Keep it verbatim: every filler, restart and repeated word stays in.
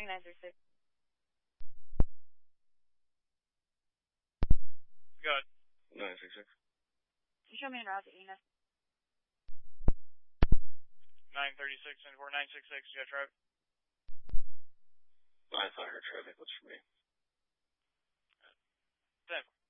nine three six. Go ahead. nine six six. Can you show me en route to Enos? nine thirty-six and four nine six six, you got traffic? I thought I heard traffic was for me. ten.